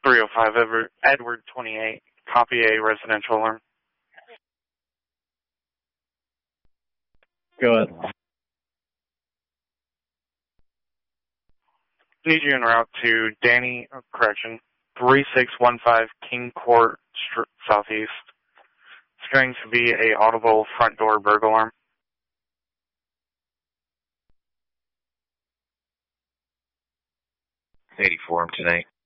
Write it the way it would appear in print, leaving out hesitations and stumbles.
305 Edward 28. Copy a residential alarm. Go ahead. Need you en route to 3615 King Court Southeast. It's going to be a audible front door burglar alarm. 84 tonight.